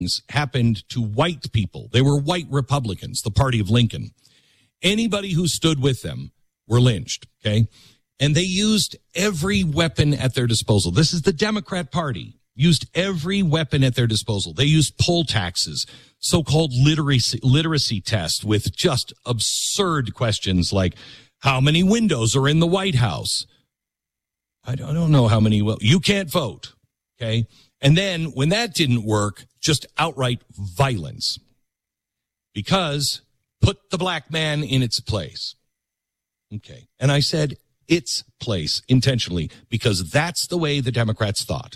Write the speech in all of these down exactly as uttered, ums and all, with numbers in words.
happened to white people. They were white Republicans, the party of Lincoln. Anybody who stood with them were lynched, okay? And they used every weapon at their disposal. This is the Democrat Party, used every weapon at their disposal. They used poll taxes, so-called literacy, literacy tests with just absurd questions like, how many windows are in the White House? I don't know how many. Well, you can't vote, okay? And then when that didn't work, just outright violence. Because put the black man in its place. Okay. And I said its place intentionally because that's the way the Democrats thought.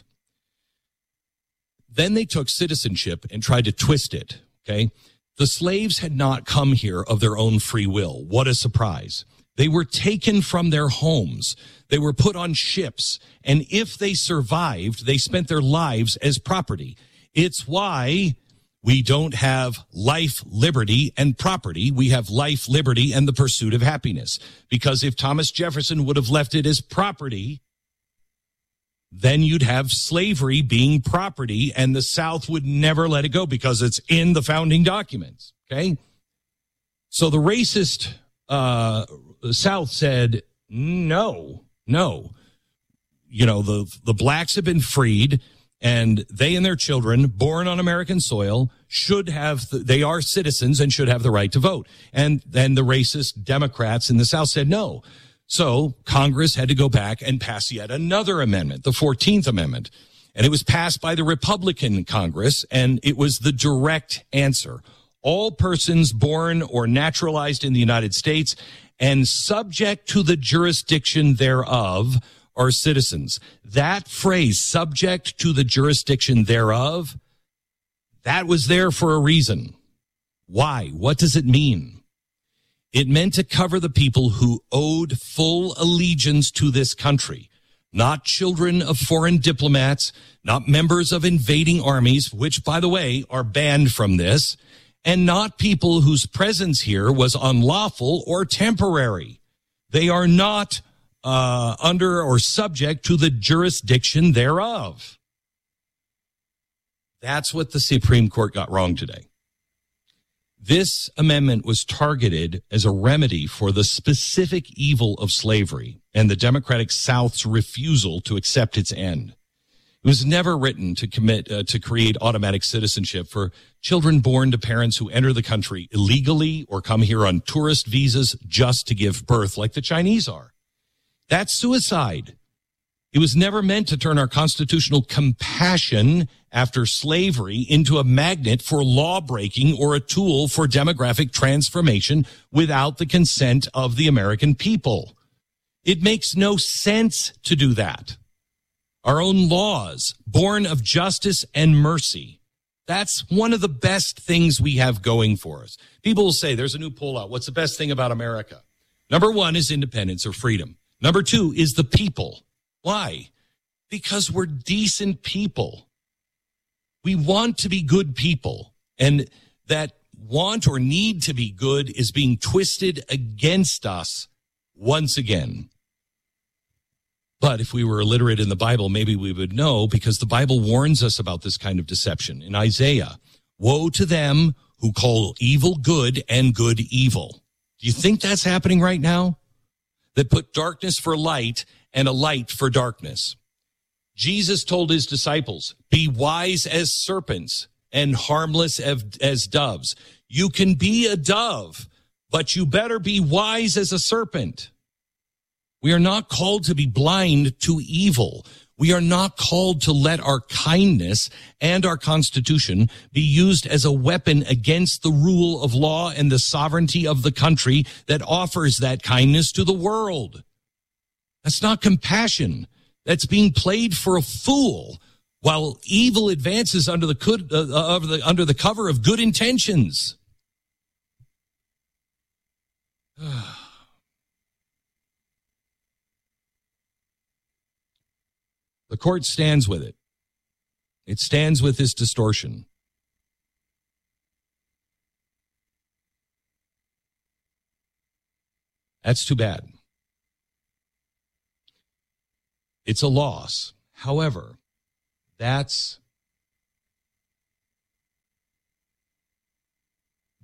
Then they took citizenship and tried to twist it, okay? The slaves had not come here of their own free will. What a surprise. They were taken from their homes. They were put on ships. And if they survived, they spent their lives as property. It's why we don't have life, liberty, and property. We have life, liberty, and the pursuit of happiness. Because if Thomas Jefferson would have left it as property, then you'd have slavery being property, and the South would never let it go because it's in the founding documents, okay? So the racist uh, South said, no, no. You know, the, the blacks have been freed, and they and their children, born on American soil, should have, they are citizens and should have the right to vote. And then the racist Democrats in the South said no. So Congress had to go back and pass yet another amendment, the fourteenth Amendment. And it was passed by the Republican Congress, and it was the direct answer. All persons born or naturalized in the United States and subject to the jurisdiction thereof are citizens. That phrase, subject to the jurisdiction thereof, that was there for a reason. Why? What does it mean? It meant to cover the people who owed full allegiance to this country, not children of foreign diplomats, not members of invading armies, which, by the way, are banned from this, and not people whose presence here was unlawful or temporary. They are not uh, under or subject to the jurisdiction thereof. That's what the Supreme Court got wrong today. This amendment was targeted as a remedy for the specific evil of slavery and the Democratic South's refusal to accept its end. It was never written to commit uh, to create automatic citizenship for children born to parents who enter the country illegally or come here on tourist visas just to give birth, like the Chinese are. That's suicide. It was never meant to turn our constitutional compassion after slavery into a magnet for law breaking or a tool for demographic transformation without the consent of the American people. It makes no sense to do that. Our own laws, born of justice and mercy. That's one of the best things we have going for us. People will say, there's a new poll out. What's the best thing about America? Number one is independence or freedom. Number two is the people. Why? Because we're decent people. We want to be good people. And that want or need to be good is being twisted against us once again. But if we were illiterate in the Bible, maybe we would know, because the Bible warns us about this kind of deception. In Isaiah, woe to them who call evil good and good evil. Do you think that's happening right now? That put darkness for light and a light for darkness. Jesus told his disciples, be wise as serpents and harmless as doves. You can be a dove, but you better be wise as a serpent. We are not called to be blind to evil. We are not called to let our kindness and our Constitution be used as a weapon against the rule of law and the sovereignty of the country that offers that kindness to the world. That's not compassion. That's being played for a fool while evil advances under the, could, uh, of the, under the cover of good intentions. The court stands with it. It stands with this distortion. That's too bad. It's a loss. However, that's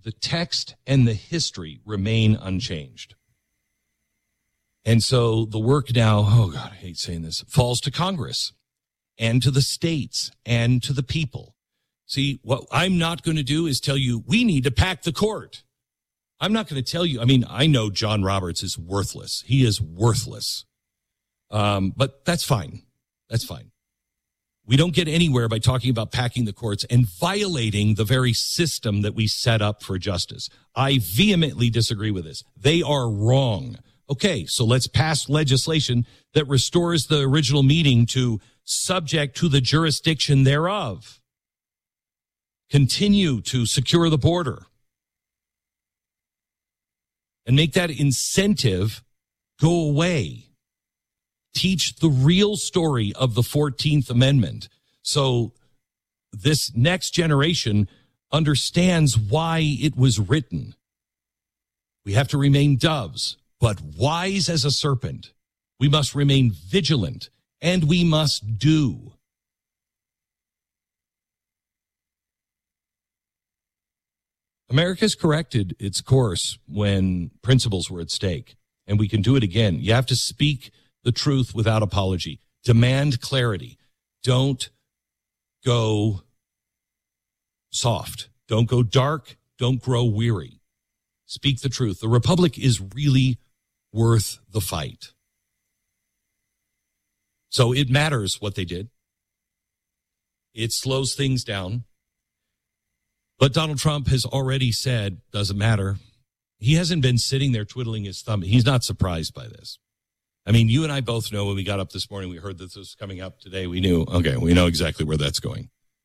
the text and the history remain unchanged. And so the work now, oh God, I hate saying this, falls to Congress and to the states and to the people. See, what I'm not going to do is tell you we need to pack the court. I'm not going to tell you. I mean, I know John Roberts is worthless. He is worthless. Um, but that's fine. That's fine. We don't get anywhere by talking about packing the courts and violating the very system that we set up for justice. I vehemently disagree with this. They are wrong. Okay, so let's pass legislation that restores the original meaning to subject to the jurisdiction thereof. Continue to secure the border. And make that incentive go away. Teach the real story of the fourteenth Amendment so this next generation understands why it was written. We have to remain doves, but wise as a serpent. We must remain vigilant, and we must do. America's corrected its course when principles were at stake, and we can do it again. You have to speak the truth without apology. Demand clarity. Don't go soft. Don't go dark. Don't grow weary. Speak the truth. The Republic is really worth the fight. So it matters what they did. It slows things down. But Donald Trump has already said, doesn't matter. He hasn't been sitting there twiddling his thumb. He's not surprised by this. I mean, you and I both know when we got up this morning, we heard that this was coming up today. We knew, okay, we know exactly where that's going.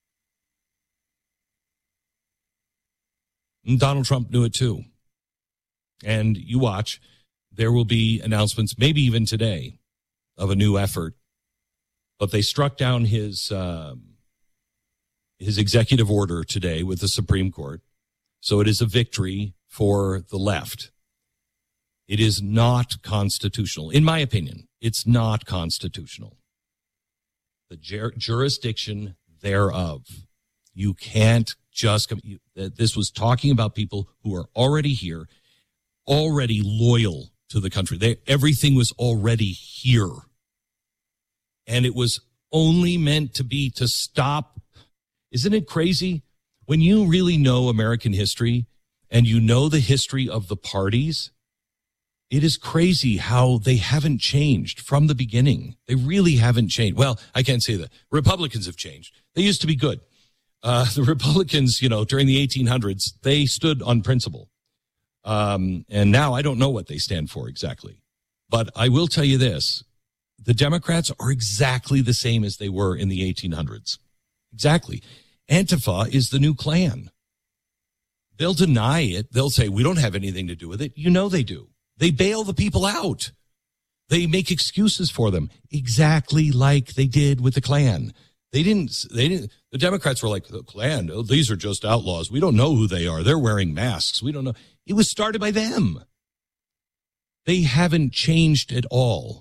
And Donald Trump knew it too. And you watch, there will be announcements, maybe even today, of a new effort. But they struck down his um, his executive order today with the Supreme Court. So it is a victory for the left. It is not constitutional. In my opinion, it's not constitutional. The jur- jurisdiction thereof. You can't just come. You, this was talking about people who are already here, already loyal to the country. They, everything was already here. And it was only meant to be to stop. Isn't it crazy? When you really know American history and you know the history of the parties, it is crazy how they haven't changed from the beginning. They really haven't changed. Well, I can't say that. Republicans have changed. They used to be good. Uh, the Republicans, you know, during the eighteen hundreds, they stood on principle. Um, and now I don't know what they stand for exactly. But I will tell you this. The Democrats are exactly the same as they were in the eighteen hundreds. Exactly. Antifa is the new Klan. They'll deny it. They'll say, we don't have anything to do with it. You know they do. They bail the people out. They make excuses for them, exactly like they did with the Klan. They didn't, they didn't, the Democrats were like, the Klan, oh, these are just outlaws. We don't know who they are. They're wearing masks. We don't know. It was started by them. They haven't changed at all.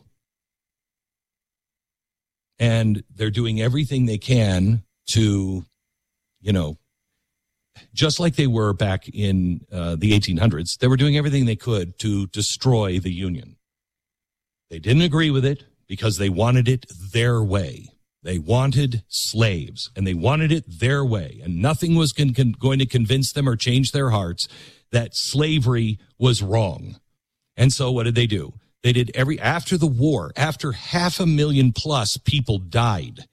And they're doing everything they can to, you know, just like they were back in uh, the eighteen hundreds, they were doing everything they could to destroy the Union. They didn't agree with it because they wanted it their way. They wanted slaves, and they wanted it their way. And nothing was con- con- going to convince them or change their hearts that slavery was wrong. And so what did they do? They did every, after the war, after half a million plus people died,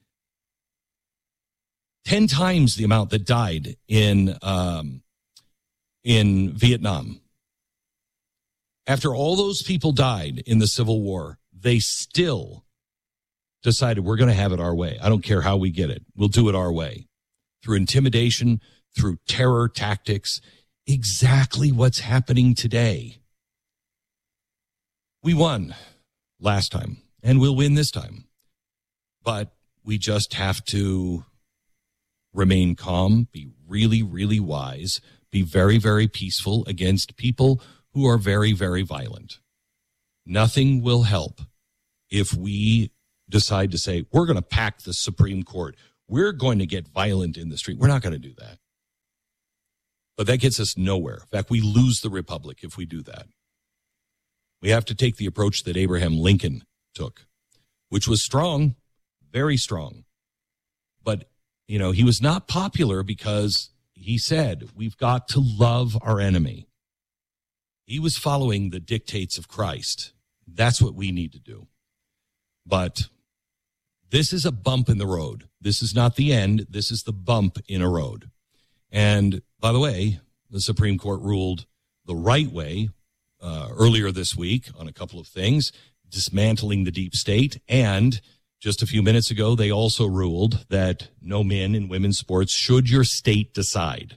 ten times the amount that died in, um, in Vietnam. After all those people died in the Civil War, they still decided we're going to have it our way. I don't care how we get it. We'll do it our way. Through intimidation, through terror tactics, exactly what's happening today. We won last time, and we'll win this time. But we just have to remain calm, be really, really wise, be very, very peaceful against people who are very, very violent. Nothing will help if we decide to say, we're going to pack the Supreme Court. We're going to get violent in the street. We're not going to do that. But that gets us nowhere. In fact, we lose the republic if we do that. We have to take the approach that Abraham Lincoln took, which was strong, very strong. But, you know, he was not popular because he said, we've got to love our enemy. He was following the dictates of Christ. That's what we need to do. But this is a bump in the road. This is not the end. This is the bump in a road. And by the way, the Supreme Court ruled the right way uh, earlier this week on a couple of things, dismantling the deep state. And just a few minutes ago, they also ruled that no men in women's sports should your state decide.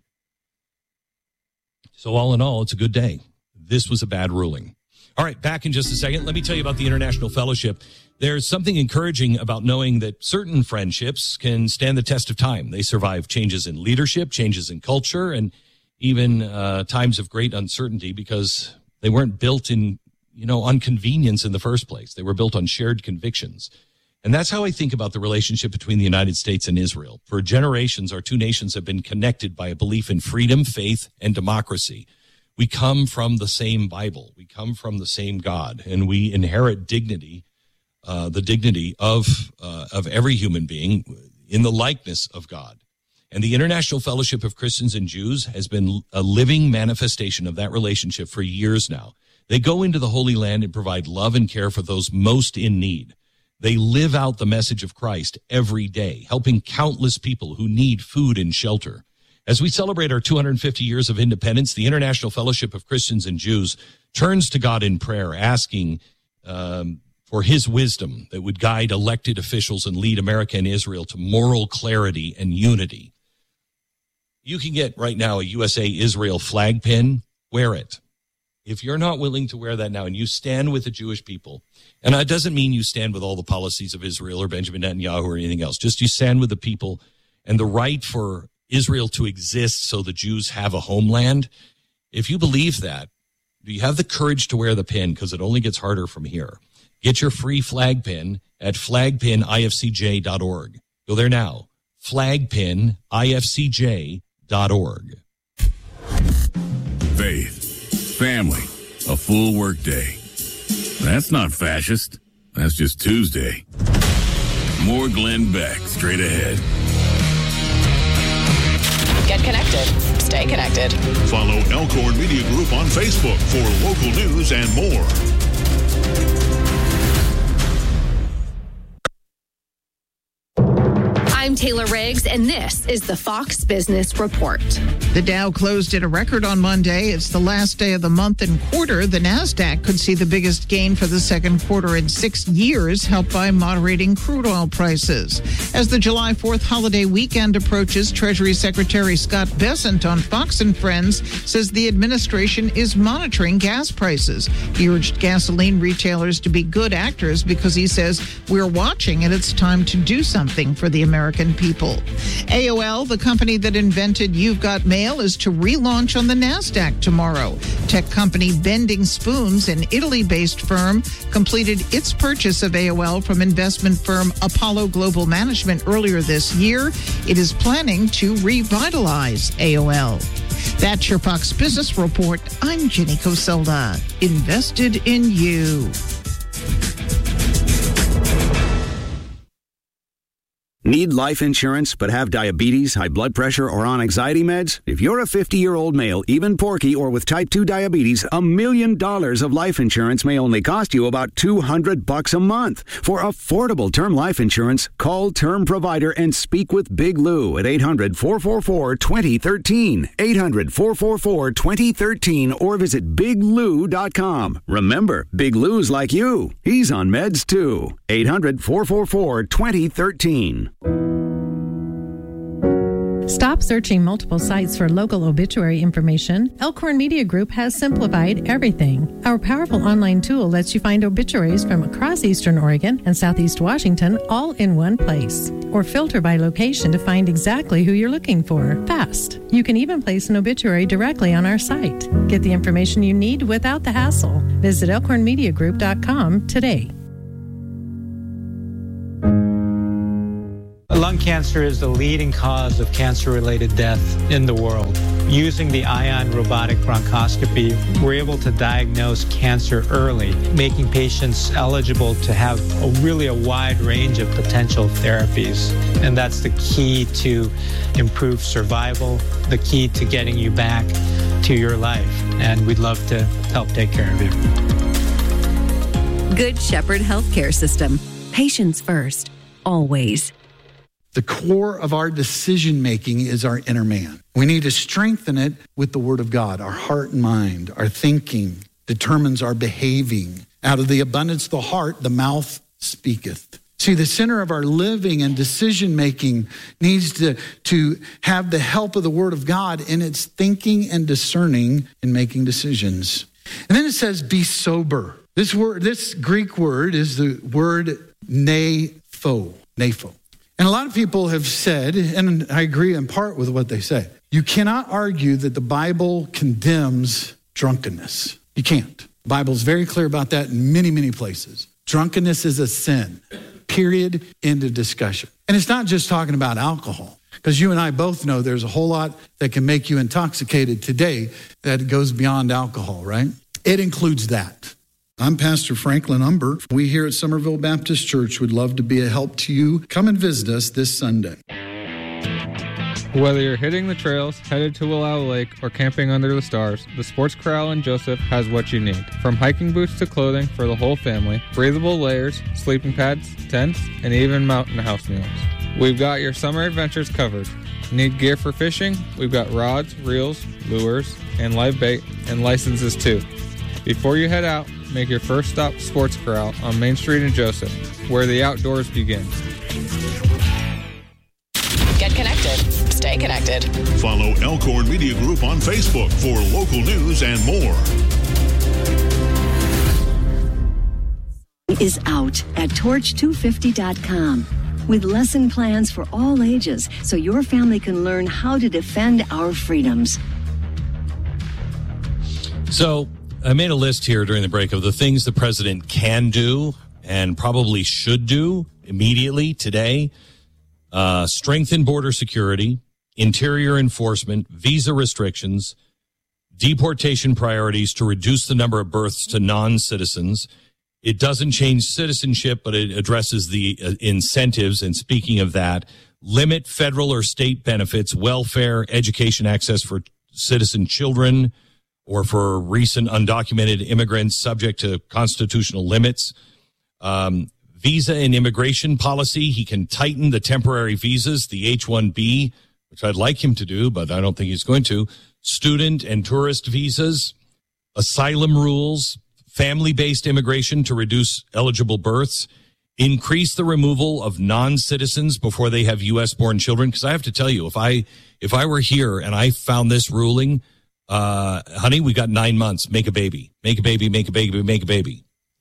So all in all, it's a good day. This was a bad ruling. All right, back in just a second. Let me tell you about the International Fellowship. There's something encouraging about knowing that certain friendships can stand the test of time. They survive changes in leadership, changes in culture, and even uh, times of great uncertainty because they weren't built in, you know, on convenience in the first place. They were built on shared convictions. And that's how I think about the relationship between the United States and Israel. For generations, our two nations have been connected by a belief in freedom, faith, and democracy. We come from the same Bible. We come from the same God, and we inherit dignity, uh, the dignity of uh, of every human being in the likeness of God. And the International Fellowship of Christians and Jews has been a living manifestation of that relationship for years now. They go into the Holy Land and provide love and care for those most in need. They live out the message of Christ every day, helping countless people who need food and shelter. As we celebrate our two hundred fifty years of independence, the International Fellowship of Christians and Jews turns to God in prayer, asking um, for his wisdom that would guide elected officials and lead America and Israel to moral clarity and unity. You can get right now a U S A Israel flag pin. Wear it. If you're not willing to wear that now and you stand with the Jewish people, and it doesn't mean you stand with all the policies of Israel or Benjamin Netanyahu or anything else, just you stand with the people and the right for Israel to exist so the Jews have a homeland. If you believe that, do you have the courage to wear the pin? Because it only gets harder from here. Get your free flag pin at flag pin I F C J dot org. Go there now. flag pin I F C J dot org. Faith, family, a full workday. That's not fascist. That's just Tuesday. More Glenn Beck straight ahead. Get connected. Stay connected. Follow Elkhorn Media Group on Facebook for local news and more. I'm Taylor Riggs, and this is the Fox Business Report. The Dow closed at a record on Monday. It's the last day of the month and quarter. The NASDAQ could see the biggest gain for the second quarter in six years, helped by moderating crude oil prices. As the July fourth holiday weekend approaches, Treasury Secretary Scott Bessent on Fox and Friends says the administration is monitoring gas prices. He urged gasoline retailers to be good actors because he says we're watching and it's time to do something for the American people. A O L, the company that invented You've Got Mail, is to relaunch on the NASDAQ tomorrow. Tech company Bending Spoons, an Italy-based firm, completed its purchase of A O L from investment firm Apollo Global Management earlier this year. It is planning to revitalize A O L. That's your Fox Business Report. I'm Jenny Coselda. Invested in you. Need life insurance but have diabetes, high blood pressure, or on anxiety meds? If you're a fifty-year-old male, even porky, or with type two diabetes, a million dollars of life insurance may only cost you about two hundred bucks a month. For affordable term life insurance, call Term Provider and speak with Big Lou at eight hundred, four four four, two zero one three, eight hundred, four four four, two zero one three, or visit big lou dot com. Remember, Big Lou's like you. He's on meds too. eight hundred, four four four, two zero one three. Stop searching multiple sites for local obituary information. Elkhorn Media Group has simplified everything. Our powerful online tool lets you find obituaries from across Eastern Oregon and Southeast Washington all in one place. Or filter by location to find exactly who you're looking for fast. You can even place an obituary directly on our site. Get the information you need without the hassle. Visit elkhorn media group dot com today. Lung cancer is the leading cause of cancer-related death in the world. Using the Ion robotic bronchoscopy, we're able to diagnose cancer early, making patients eligible to have a, really a wide range of potential therapies. And that's the key to improved survival, the key to getting you back to your life. And we'd love to help take care of you. Good Shepherd Healthcare System. Patients first, always. The core of our decision-making is our inner man. We need to strengthen it with the Word of God. Our heart and mind, our thinking determines our behaving. Out of the abundance of the heart, the mouth speaketh. See, the center of our living and decision-making needs to, to have the help of the Word of God in its thinking and discerning and making decisions. And then it says, be sober. This word, this Greek word is the word nepho, nepho. And a lot of people have said, and I agree in part with what they say, you cannot argue that the Bible condemns drunkenness. You can't. The Bible's very clear about that in many, many places. Drunkenness is a sin, period, end of discussion. And it's not just talking about alcohol, because you and I both know there's a whole lot that can make you intoxicated today that goes beyond alcohol, right? It includes that. I'm Pastor Franklin Umber. We here at Somerville Baptist Church would love to be a help to you. Come and visit us this Sunday. Whether you're hitting the trails, headed to Willala Lake, or camping under the stars, the Sports Corral in Joseph has what you need. From hiking boots to clothing for the whole family, breathable layers, sleeping pads, tents, and even mountain house meals. We've got your summer adventures covered. Need gear for fishing? We've got rods, reels, lures, and live bait, and licenses too. Before you head out, make your first stop Sports Corral on Main Street in Joseph, where the outdoors begin. Get connected. Stay connected. Follow Elkhorn Media Group on Facebook for local news and more. Is out at torch two fifty dot com with lesson plans for all ages so your family can learn how to defend our freedoms. So I made a list here during the break of the things the president can do and probably should do immediately today. Uh, strengthen border security, interior enforcement, visa restrictions, deportation priorities to reduce the number of births to non-citizens. It doesn't change citizenship, but it addresses the uh, incentives. And speaking of that, limit federal or state benefits, welfare, education access for citizen children, or for recent undocumented immigrants subject to constitutional limits. Um, visa and immigration policy, he can tighten the temporary visas, the H one B, which I'd like him to do, but I don't think he's going to. Student and tourist visas, asylum rules, family-based immigration to reduce eligible births, increase the removal of non-citizens before they have U S-born children. Because I have to tell you, if I if I were here and I found this ruling, Uh, honey, we got nine months. Make a baby, make a baby, make a baby, make a baby.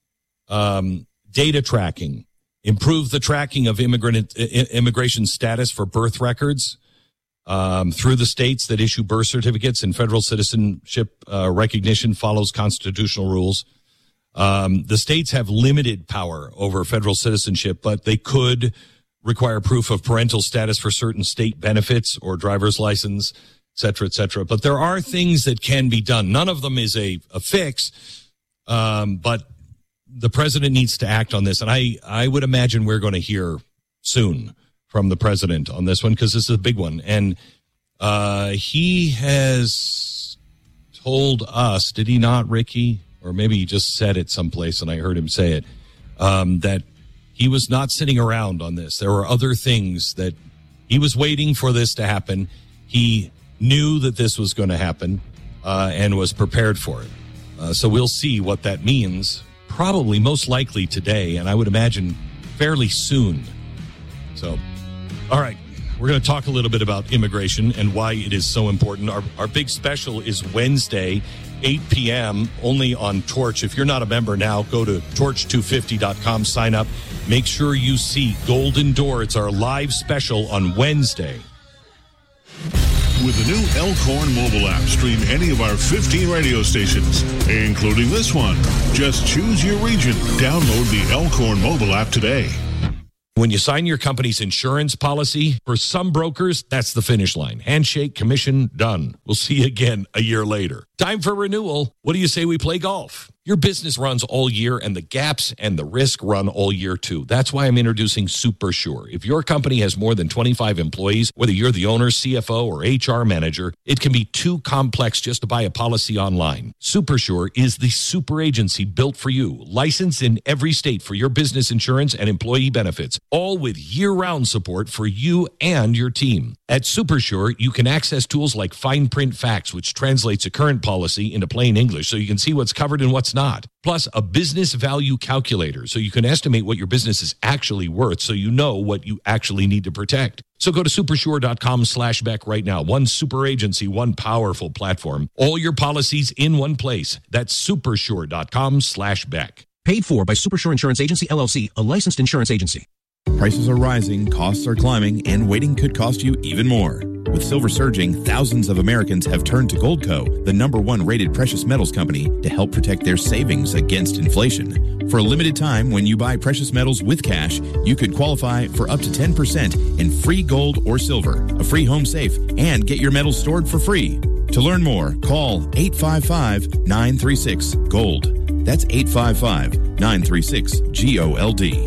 Um, data tracking, improve the tracking of immigrant I- immigration status for birth records um, through the states that issue birth certificates, and federal citizenship uh, recognition follows constitutional rules. Um, the states have limited power over federal citizenship, but they could require proof of parental status for certain state benefits or driver's license, et cetera, et cetera. But there are things that can be done. None of them is a, a fix, um, but the president needs to act on this. And I, I would imagine we're going to hear soon from the president on this one, because this is a big one. And uh, he has told us, did he not, Ricky? Or maybe he just said it someplace and I heard him say it, um, that he was not sitting around on this. There were other things that he was waiting for this to happen. He knew that this was going to happen uh, and was prepared for it. Uh, so we'll see what that means, probably most likely today, and I would imagine fairly soon. So, all right, we're going to talk a little bit about immigration and why it is so important. Our, our big special is Wednesday, eight p.m., only on Torch. If you're not a member now, go to torch two fifty dot com, sign up. Make sure you see Golden Door. It's our live special on Wednesday. With the new Elkhorn mobile app, stream any of our fifteen radio stations, including this one. Just choose your region. Download the Elkhorn mobile app today. When you sign your company's insurance policy, for some brokers, that's the finish line. Handshake, commission, done. We'll see you again a year later. Time for renewal. What do you say we play golf? Your business runs all year, and the gaps and the risk run all year, too. That's why I'm introducing SuperSure. If your company has more than twenty-five employees, whether you're the owner, C F O, or H R manager, it can be too complex just to buy a policy online. SuperSure is the super agency built for you, licensed in every state for your business insurance and employee benefits, all with year-round support for you and your team. At SuperSure, you can access tools like Fine Print Facts, which translates a current policy into plain English so you can see what's covered and what's not. Plus, a business value calculator so you can estimate what your business is actually worth so you know what you actually need to protect. So go to supersure.com slash Beck right now. One super agency, one powerful platform. All your policies in one place. That's supersure.com slash Beck. Paid for by Supersure Insurance Agency, L L C, a licensed insurance agency. Prices are rising, costs are climbing, and waiting could cost you even more. With silver surging, thousands of Americans have turned to Goldco, the number one rated precious metals company, to help protect their savings against inflation. For a limited time, when you buy precious metals with cash, you could qualify for up to ten percent in free gold or silver, a free home safe, and get your metals stored for free. To learn more, call eight five five, nine three six, GOLD. That's eight five five, nine three six, G O L D.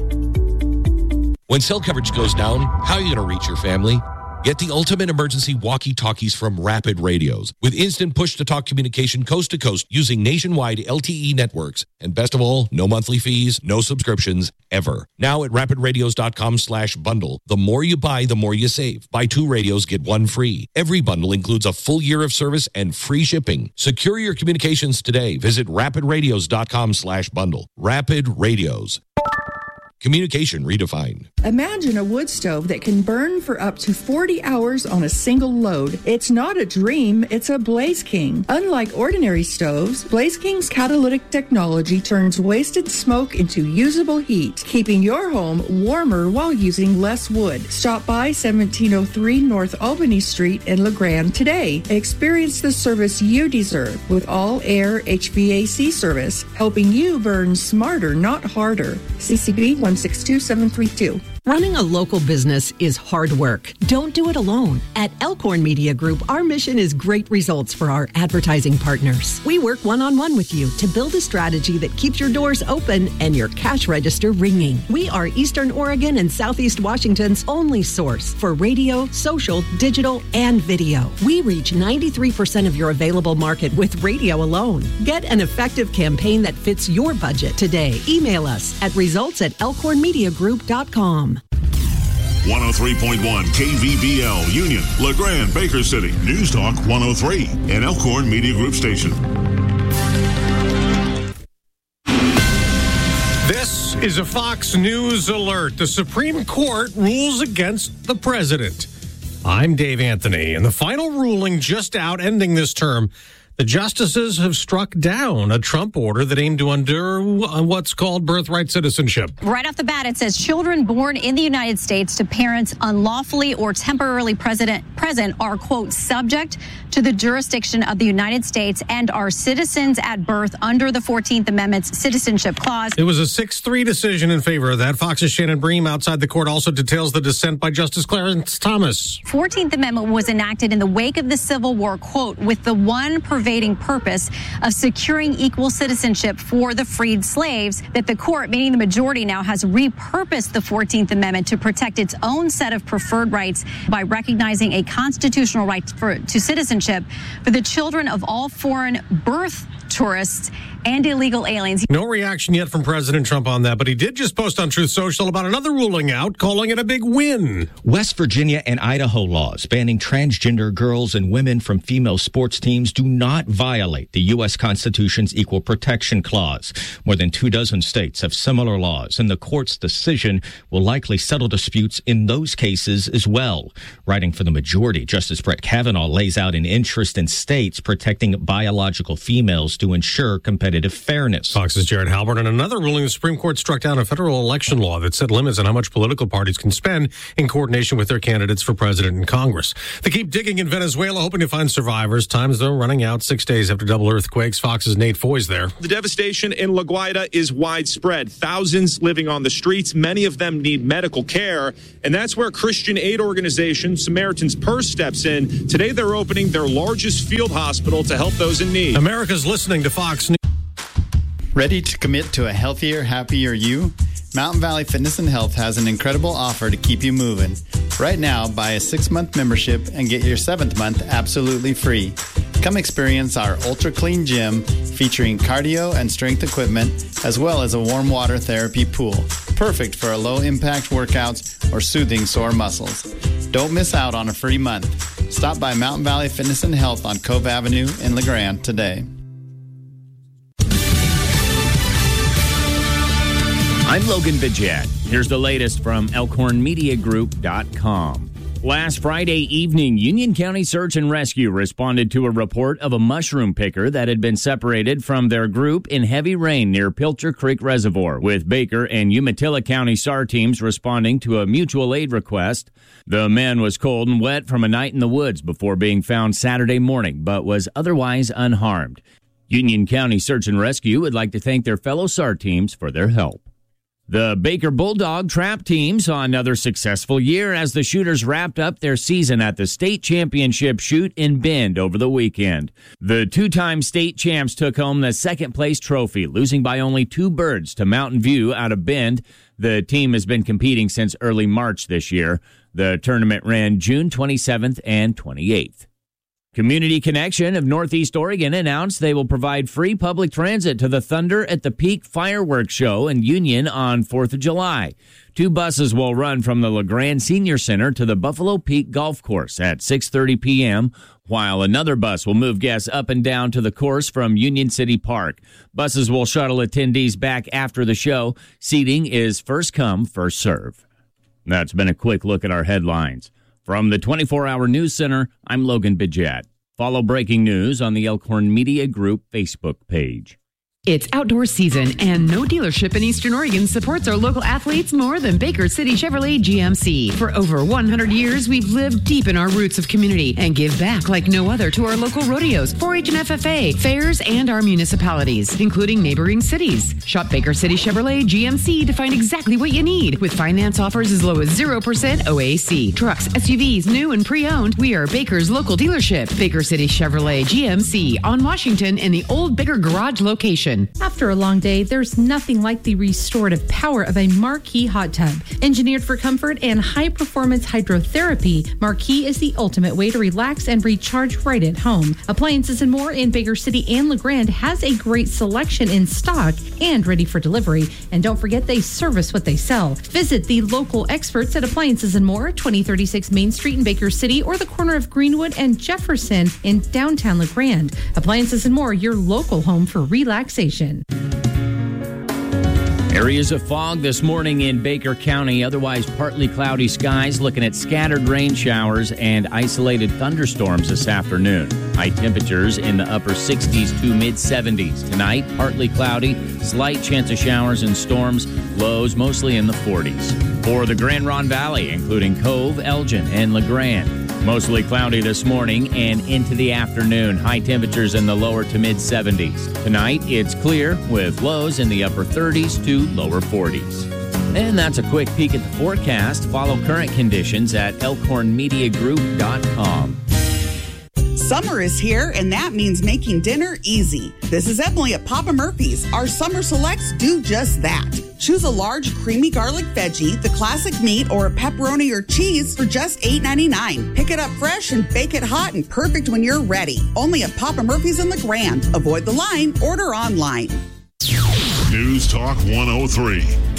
When cell coverage goes down, how are you going to reach your family? Get the ultimate emergency walkie-talkies from Rapid Radios with instant push-to-talk communication coast to coast using nationwide L T E networks. And best of all, no monthly fees, no subscriptions, ever. Now at rapidradios.com slash bundle. The more you buy, the more you save. Buy two radios, get one free. Every bundle includes a full year of service and free shipping. Secure your communications today. Visit rapidradios.com slash bundle. Rapid Radios. Communication redefined. Imagine a wood stove that can burn for up to forty hours on a single load. It's not a dream, it's a Blaze King. Unlike ordinary stoves, Blaze King's catalytic technology turns wasted smoke into usable heat, keeping your home warmer while using less wood. Stop by seventeen oh three North Albany Street in LeGrand today. Experience the service you deserve with all air H V A C service, helping you burn smarter, not harder. C C B one six two seven three two. Running a local business is hard work. Don't do it alone. At Elkhorn Media Group, our mission is great results for our advertising partners. We work one-on-one with you to build a strategy that keeps your doors open and your cash register ringing. We are Eastern Oregon and Southeast Washington's only source for radio, social, digital, and video. We reach ninety-three percent of your available market with radio alone. Get an effective campaign that fits your budget today. Email us at results at elkhorn media group dot com. one oh three point one K V B L, Union, LeGrand, Baker City, News Talk one oh three, an Elkhorn Media Group station. This is a Fox News alert. The Supreme Court rules against the president. I'm Dave Anthony, and the final ruling just out ending this term. The justices have struck down a Trump order that aimed to undo what's called birthright citizenship. Right off the bat, it says children born in the United States to parents unlawfully or temporarily present, present are, quote, subject to the jurisdiction of the United States and are citizens at birth under the fourteenth Amendment's Citizenship Clause. It was a six three decision in favor of that. Fox's Shannon Bream outside the court also details the dissent by Justice Clarence Thomas. fourteenth Amendment was enacted in the wake of the Civil War, quote, with the one pervading purpose of securing equal citizenship for the freed slaves, that the court, meaning the majority now, has repurposed the fourteenth Amendment to protect its own set of preferred rights by recognizing a constitutional right for, to citizenship for the children of all foreign birth tourists and illegal aliens. No reaction yet from President Trump on that, but he did just post on Truth Social about another ruling out, calling it a big win. West Virginia and Idaho laws banning transgender girls and women from female sports teams do not violate the U S Constitution's Equal Protection Clause. More than two dozen states have similar laws, and the court's decision will likely settle disputes in those cases as well. Writing for the majority, Justice Brett Kavanaugh lays out an interest in states protecting biological females to ensure competitive fairness. Fox's Jared Halbert. And another ruling, the Supreme Court struck down a federal election law that set limits on how much political parties can spend in coordination with their candidates for president and Congress. They keep digging in Venezuela, hoping to find survivors. Time's, though, running out six days after double earthquakes. Fox's Nate Foy's there. The devastation in La Guaira is widespread. Thousands living on the streets. Many of them need medical care. And that's where Christian aid organization Samaritan's Purse steps in. Today, they're opening their largest field hospital to help those in need. America's listening to Fox News. Ready to commit to a healthier, happier you? Mountain Valley Fitness and Health has an incredible offer to keep you moving. Right now, buy a six-month membership and get your seventh month absolutely free. Come experience our Ultra Clean Gym featuring cardio and strength equipment, as well as a warm water therapy pool. Perfect for low-impact workouts or soothing sore muscles. Don't miss out on a free month. Stop by Mountain Valley Fitness and Health on Cove Avenue in La Grande today. I'm Logan Bidget. Here's the latest from Elkhorn Media Group dot com. Last Friday evening, Union County Search and Rescue responded to a report of a mushroom picker that had been separated from their group in heavy rain near Pilcher Creek Reservoir, with Baker and Umatilla County S A R teams responding to a mutual aid request. The man was cold and wet from a night in the woods before being found Saturday morning, but was otherwise unharmed. Union County Search and Rescue would like to thank their fellow S A R teams for their help. The Baker Bulldog Trap team saw another successful year as the shooters wrapped up their season at the state championship shoot in Bend over the weekend. The two-time state champs took home the second-place trophy, losing by only two birds to Mountain View out of Bend. The team has been competing since early March this year. The tournament ran June twenty-seventh and twenty-eighth. Community Connection of Northeast Oregon announced they will provide free public transit to the Thunder at the Peak Fireworks Show in Union on fourth of July. Two buses will run from the La Grande Senior Center to the Buffalo Peak Golf Course at six thirty p.m., while another bus will move guests up and down to the course from Union City Park. Buses will shuttle attendees back after the show. Seating is first come, first serve. That's been a quick look at our headlines. From the twenty-four hour News Center, I'm Logan Bidget. Follow breaking news on the Elkhorn Media Group Facebook page. It's outdoor season, and no dealership in Eastern Oregon supports our local athletes more than Baker City Chevrolet G M C. For over one hundred years, we've lived deep in our roots of community and give back like no other to our local rodeos, four H and F F A, fairs, and our municipalities, including neighboring cities. Shop Baker City Chevrolet G M C to find exactly what you need, with finance offers as low as zero percent O A C. Trucks, S U Vs, new and pre-owned, we are Baker's local dealership. Baker City Chevrolet G M C on Washington in the old Baker Garage location. After a long day, there's nothing like the restorative power of a Marquee hot tub. Engineered for comfort and high-performance hydrotherapy, Marquee is the ultimate way to relax and recharge right at home. Appliances and More in Baker City and La Grande has a great selection in stock and ready for delivery. And don't forget, they service what they sell. Visit the local experts at Appliances and More, twenty thirty-six Main Street in Baker City, or the corner of Greenwood and Jefferson in downtown La Grande. Appliances and More, your local home for relaxation. Areas of fog this morning in Baker County, otherwise partly cloudy skies, looking at scattered rain showers and isolated thunderstorms this afternoon. High temperatures in the upper sixties to mid seventies. Tonight, partly cloudy, slight chance of showers and storms, lows mostly in the forties. For the Grand Ronde Valley, including Cove, Elgin, and La Grande, mostly cloudy this morning and into the afternoon. High temperatures in the lower to mid seventies. Tonight, it's clear with lows in the upper thirties to lower forties. And that's a quick peek at the forecast. Follow current conditions at elkhorn media group dot com. Summer is here, and that means making dinner easy. This is Emily at Papa Murphy's. Our summer selects do just that. Choose a large creamy garlic veggie, the classic meat, or a pepperoni or cheese for just eight ninety-nine. Pick it up fresh and bake it hot and perfect when you're ready. Only at Papa Murphy's in La Grande. Avoid the line. Order online. News Talk one oh three.